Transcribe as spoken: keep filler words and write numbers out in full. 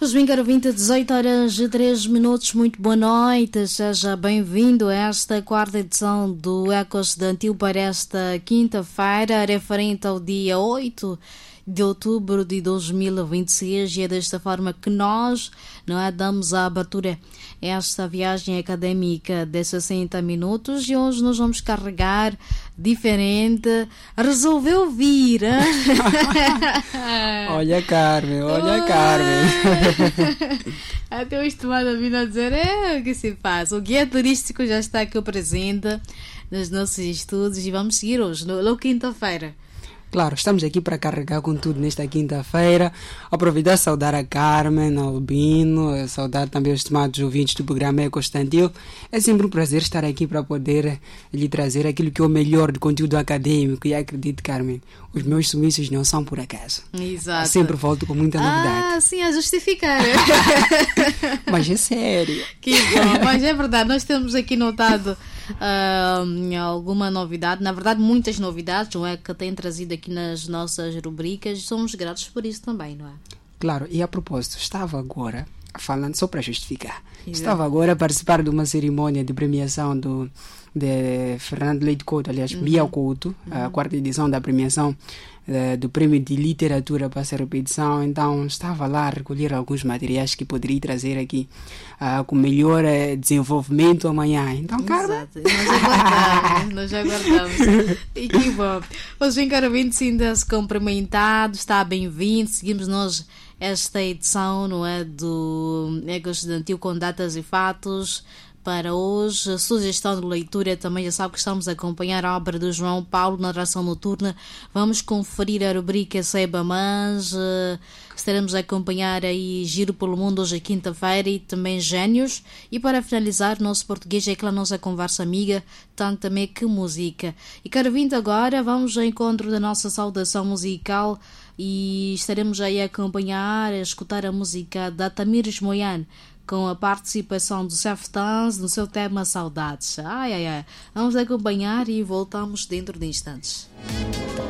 Os Vingar vinte, dezoito horas e três minutos, muito boa noite, seja bem-vindo a esta quarta edição do Ecos Estudantil para esta quinta-feira, referente ao dia oito de outubro de dois mil e vinte e seis, e é desta forma que nós não é, damos a abertura a esta viagem académica de sessenta minutos, e hoje nós vamos carregar diferente. Resolveu vir, hein? Olha Carmen, olha Carmen. Até o estimado vindo a dizer, é, o que se faz? O guia turístico já está aqui presente nos nossos estudos e vamos seguir hoje, no, no quinta-feira. Claro, estamos aqui para carregar com tudo nesta quinta-feira. Aproveitar e saudar a Carmen, a Albino, saudar também os estimados ouvintes do programa Ecos Estudantil. É sempre um prazer estar aqui para poder lhe trazer aquilo que é o melhor de conteúdo acadêmico. E acredito, Carmen, os meus sumiços não são por acaso. Exato. Sempre volto com muita novidade. Ah, sim, a justificar. Mas é sério. Que bom, mas é verdade, nós temos aqui notado uh, alguma novidade, na verdade muitas novidades, não é, que tem trazido aqui nas nossas rubricas, e somos gratos por isso também, não é? Claro, e a propósito, estava agora, falando só para justificar, Exato. Estava agora a participar de uma cerimônia de premiação do, de Fernando Leite Couto, aliás, Uhum. Bia Couto, Uhum. a quarta edição da premiação uh, do Prêmio de Literatura para essa repetição. Então estava lá a recolher alguns materiais que poderia trazer aqui uh, com melhor uh, desenvolvimento amanhã. Então, Carmen... Exato, nós aguardamos, nós aguardamos. E que bom. Os Vincar sinta-se cumprimentados, está bem-vindo. Seguimos nós esta edição, não é, do Ecos Estudantil com datas e fatos para hoje. A sugestão de leitura também, já sabe que estamos a acompanhar a obra do João Paulo, narração noturna. Vamos conferir a rubrica Saiba Mais. Uh, estaremos a acompanhar aí Giro pelo Mundo hoje é quinta-feira e também Gênios. E para finalizar, nosso português é aquela nossa conversa amiga, tanto também que música. E caro vindo agora, vamos ao encontro da nossa saudação musical e estaremos aí a acompanhar, a escutar a música da Tamires Moiane, com a participação do Seftans no seu tema Saudades. Ai, ai, ai. Vamos acompanhar e voltamos dentro de instantes.